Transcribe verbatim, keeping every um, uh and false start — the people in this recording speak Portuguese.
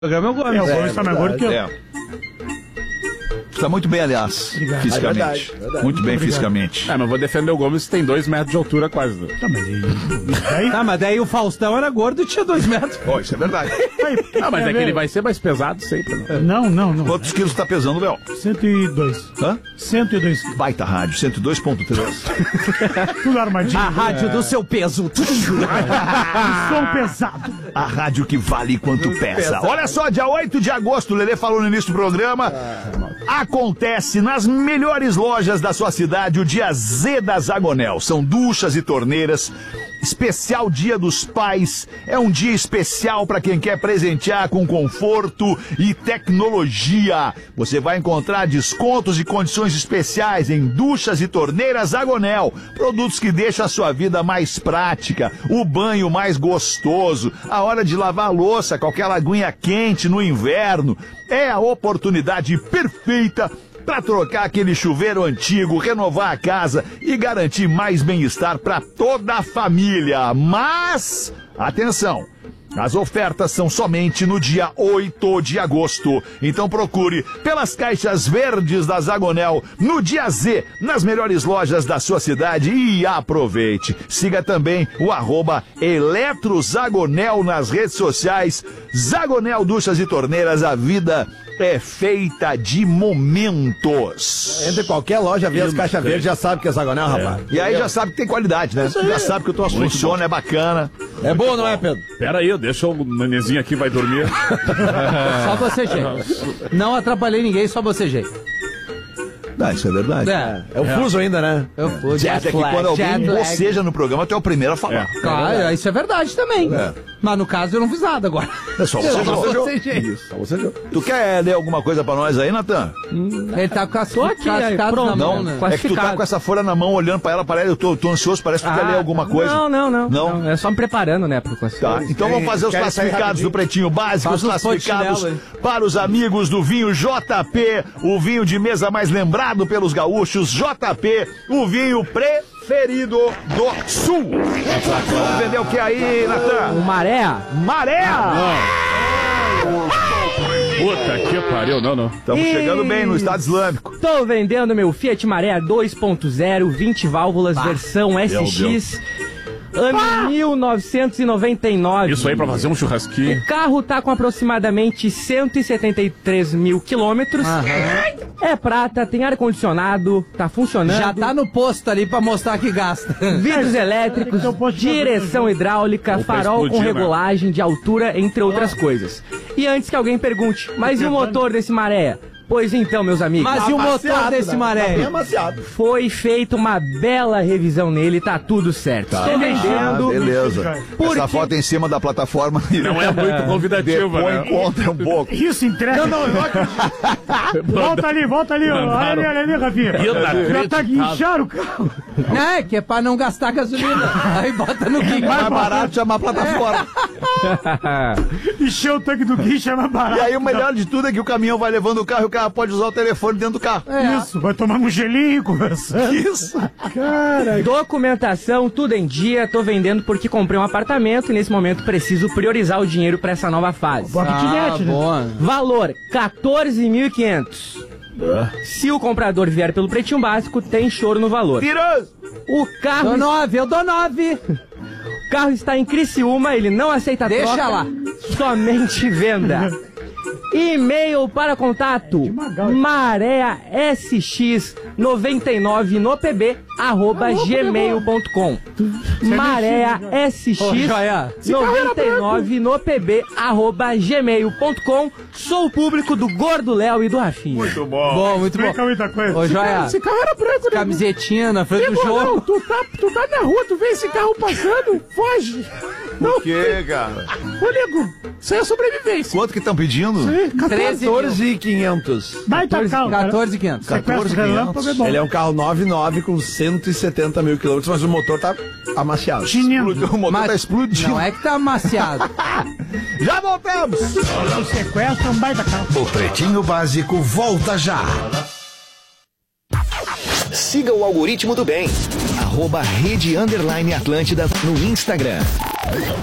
programa é o Gomes. É, o Gomes tá mais gordo que eu. É. Tá muito bem, aliás, Obrigado. fisicamente. É verdade, verdade. Muito bem Obrigado. fisicamente. É, mas vou defender o Gomes, tem dois metros de altura quase. Tá, mas e, e daí? Tá, mas daí o Faustão era gordo e tinha dois metros. Ó, isso é verdade. Aí, Ah, mas quer é que ver? ele vai ser mais pesado sempre, né? Não, não, não. Quantos quilos tá pesando, Léo? cento e dois. Hã? cento e dois. Baita rádio, cento e dois ponto três. Tudo armadinho. A rádio do seu peso. Som pesado. A rádio que vale quanto pesa. Olha só, dia oito de agosto, o Lelê falou no início do programa, acontece nas melhores lojas da sua cidade o dia Z da Zagonel. São duchas e torneiras, especial Dia dos Pais. É um dia especial para quem quer presentear com conforto e tecnologia. Você vai encontrar descontos e condições especiais em duchas e torneiras Zagonel. Produtos que deixam a sua vida mais prática, o banho mais gostoso, a hora de lavar a louça com aquela aguinha quente no inverno. É a oportunidade perfeita para trocar aquele chuveiro antigo, renovar a casa e garantir mais bem-estar para toda a família. Mas, atenção! As ofertas são somente no dia oito de agosto. Então procure pelas caixas verdes da Zagonel no dia Z, nas melhores lojas da sua cidade e aproveite. Siga também o arroba Eletrozagonel nas redes sociais. Zagonel Duchas e Torneiras, a vida é feita de momentos. Entre qualquer loja, vê as caixas verdes, já sabe que é Zagonel, rapaz. E aí já sabe que tem qualidade, né? Já sabe que o troço funciona, é bacana. É bom, não é, Pedro? Pera aí, deixa o nenenzinho aqui, vai dormir. Só bocejei. Não atrapalhei ninguém, só bocejei. Ah, isso é verdade. É. É o fuso ainda, né? Eu fui. Jet é que quando alguém jet lag. boceja no programa, tu é o primeiro a falar. É. Claro, isso é verdade também. É. Mas no caso eu não fiz nada agora. É só Eu você só bocejou. bocejei. Só você viu. Tu quer ler alguma coisa pra nós aí, Natan? Ele tá com as Tô aqui, aí, cascadas pronto. na mão, Não, né? é que tu tá Classificado. com essa folha na mão, olhando pra ela, parece, eu tô, tô ansioso, parece que tu quer ler alguma coisa. Não, não, não. Não? não, É só me preparando, né, pro Tá, então vamos fazer os Querem sair classificados rapidinho? do Pretinho Básico, os Faz uns classificados pontinelo, para os amigos do vinho J P, o vinho de mesa mais lembrado pelos gaúchos, J P, o vinho preferido do Sul. Vamos vender o que aí, Natan? O Maré? Maré! Puta que pariu, não, não. Estamos chegando bem no Estado Islâmico. Tô vendendo meu Fiat Maré dois ponto zero, vinte válvulas, versão S X, ano mil novecentos e noventa e nove. Isso aí pra fazer um churrasquinho. O carro tá com aproximadamente cento e setenta e três mil quilômetros. É prata, tem ar-condicionado, tá funcionando. Já tá no posto ali pra mostrar que gasta. Vidros elétricos, Então, posso te direção hidráulica, Ou pra farol com explodir, né? regulagem de altura, entre outras coisas. E antes que alguém pergunte, mas e o motor desse Maré? Pois então, meus amigos, Mas e o motor desse maré? Bem amaciado. foi feita uma bela revisão nele, tá tudo certo. Estou Ah, vendendo. beleza. Por Essa quê? foto em cima da plataforma Não é muito convidativa, Põe né? contra um pouco. Isso, entrega. Não, não, volta ali, volta ali. ó. Olha ali, olha ali, Rafinha. Já tá Inacreditável. guincharam o carro. É, que é pra não gastar gasolina. Aí bota no guincho. Mais barato chamar a plataforma. Encheu o tanque do guincho, é mais barato. E aí o melhor de tudo é que o caminhão vai levando o carro e o carro pode usar o telefone dentro do carro. Isso, vai tomar um gelinho conversando. Isso. Documentação, tudo em dia, tô vendendo porque comprei um apartamento e nesse momento preciso priorizar o dinheiro pra essa nova fase. Boa Ah, kitnet, né? boa. Valor, quatorze mil e quinhentos. Se o comprador vier pelo Pretinho Básico, tem choro no valor. Tiroso. O carro, Dou nove, eu dou nove. o carro está em Criciúma, ele não aceita Deixa troca, lá. somente venda. E-mail para contato maré s x noventa e nove no p b arroba gmail ponto com maré s Ô, x joia. noventa e nove no p b arroba gmail ponto com. Sou o público do Gordo Léo e do Rafinha. Muito bom. Bom, muito bom. Explica muita coisa. Ô, joia. Esse carro era branco, né? Camisetinha na frente do jogo. tu tá, tu tá na rua, tu vê esse carro passando, foge. Não, O que, cara? ô nego, isso aí é sobrevivência. Quanto que estão pedindo? treze mil. quatorze e quinhentos. Baita carro, cara. quatorze mil e quinhentos. Sequestro relâmpago é bom. Ele é um carro nove nove com cento e setenta mil quilômetros, mas o motor tá amaciado. Chinelo. O motor Mas tá explodindo. não é que tá amaciado. Já voltamos! O sequestro é um baita carro. O Pretinho Básico volta já. Siga o algoritmo do bem. Arroba Rede Underline Atlântida no Instagram.